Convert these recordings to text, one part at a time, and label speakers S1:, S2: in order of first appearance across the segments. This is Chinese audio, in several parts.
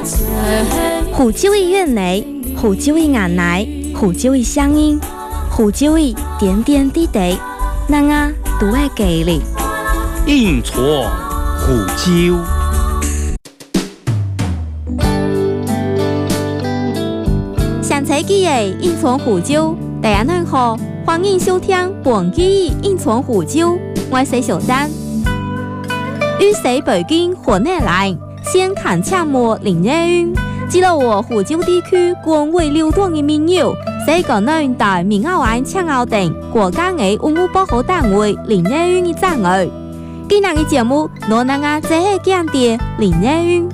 S1: 湖州的院内，湖州的眼内，湖州的声音，湖州的点点滴滴，咱啊都爱记哩。
S2: 印传湖州。
S1: 上世纪的印传湖州，大家好，欢迎收听本期的印传湖州，我是小丹。与谁北京火内来，先看项目林业运。记得我湖州地区官位流动的民友，是个人在民澳湾抢澳等国家的文物保护单位林业运的赞誉。今日的节目，我能啊这些讲的林业运。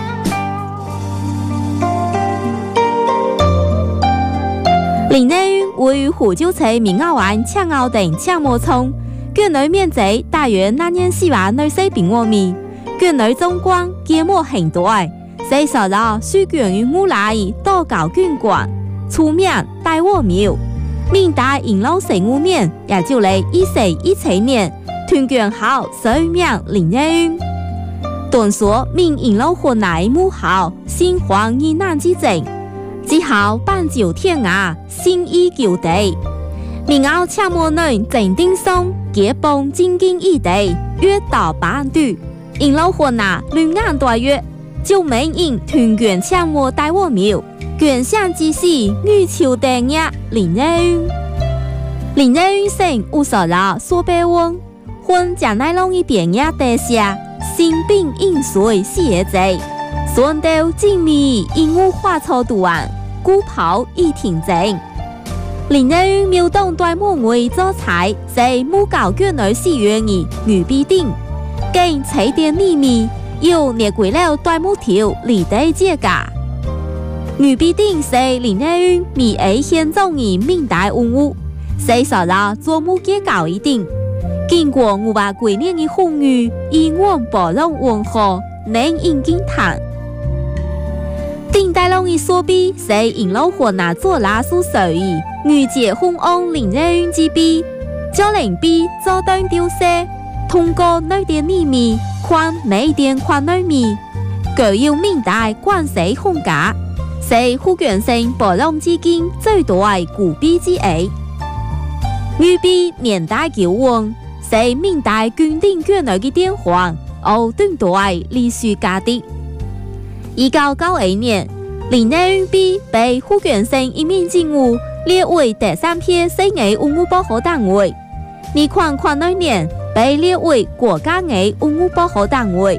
S1: 林业运位于湖州市民澳湾抢澳等抢木村，园内面积大约2.4万24平方米，园内总馆规模很大。是受到水源于木来多高卷馆，出名大和庙。明代永乐15年，也就嚟1417年，团建后12名林业运。传说明永乐河内母后新皇以难之政，之后办就天涯，新衣旧地。民澳抢木内正丁松结邦精经异地，约到8度。永乐河内乱眼大约。就名因团圆抢木大和庙，原乡之时女朝第一林业运。林业运省有受到苏北温，混将内容一边也地下，新兵应水四个字，顺道精密鹦鹉花草图案，古袍一挺正。林业运庙东大门为做菜，是木高卷内寺院的玉壁顶，经采点秘密。又列过了大木条离地界架，玉壁顶是林业运米 A 现状的明代文物，是受到做木结构一定。经过500多年的风雨，依我保容文化，能引经坛。顶大龙的手臂是永乐河内做拉所属的，玉界红昂林业运之臂，将灵臂做单丢失，通过内点秘密。宽内点宽内面，具有明代关系风格，是福建省保养至今最大的古币之一。玉璧年代久远，是明代宫廷卷内的典范，有短大的历史价值。1991年，林业玉璧被福建省人民政府列为第3批世界文物保护单位。这款宽内年。被列为国家的文物保护单位。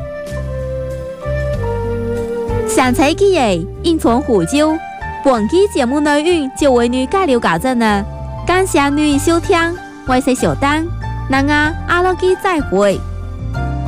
S1: 上世纪的印传湖州，本期节目内容就为你介绍到这呢。感谢你的收听，我是小丹，咱阿落期再会。